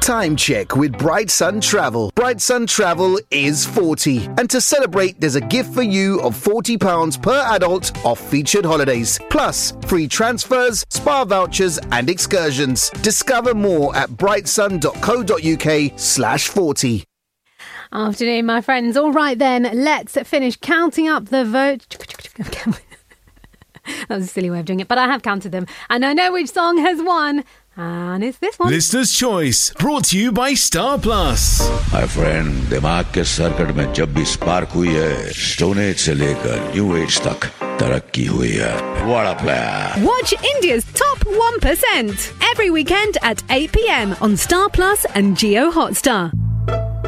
Time check with Bright Sun Travel. Bright Sun Travel is 40. And to celebrate, there's a gift for you of £40 per adult off featured holidays. Plus, free transfers, spa vouchers and excursions. Discover more at brightsun.co.uk/40. Afternoon, my friends. All right then, let's finish counting up the vote. That was a silly way of doing it, but I have counted them. And I know which song has won. And it's this one. Listener's Choice, brought to you by Star Plus. My friend, दिमाग के circuit में जब भी spark हुई है, stone age से लेकर new age तक तरक्की हुई है. What a player. Watch India's top 1% every weekend at 8 p.m. on Star Plus and Jio Hotstar.